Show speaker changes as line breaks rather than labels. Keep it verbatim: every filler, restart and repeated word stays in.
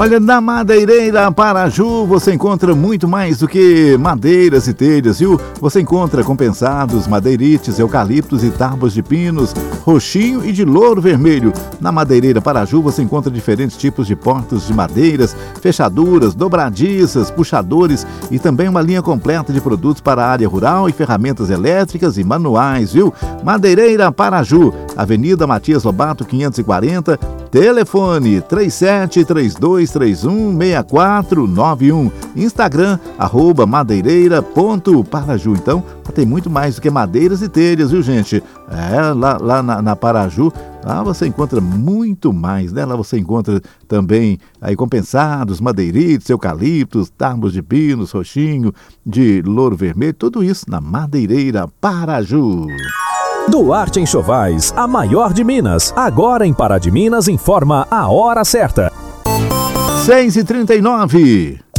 Olha, na Madeireira Paraju você encontra muito mais do que madeiras e telhas, viu? Você encontra compensados, madeirites, eucaliptos e tábuas de pinos, roxinho e de louro vermelho. Na Madeireira Paraju você encontra diferentes tipos de portas de madeiras, fechaduras, dobradiças, puxadores e também uma linha completa de produtos para a área rural e ferramentas elétricas e manuais, viu? Madeireira Paraju, Avenida Matias Lobato quinhentos e quarenta, telefone três sete três dois três um seis quatro nove um, Instagram, arroba madeireira.paraju. Então, tem muito mais do que madeiras e telhas, viu, gente? É, lá, lá na, na Paraju, lá você encontra muito mais, né? Lá você encontra também aí compensados, madeirites, eucaliptos, tábuas de pinos, roxinho, de louro vermelho, tudo isso na Madeireira Paraju.
Duarte Enxovais, a maior de Minas. Agora em Pará de Minas informa a hora certa.
seis e trinta e nove.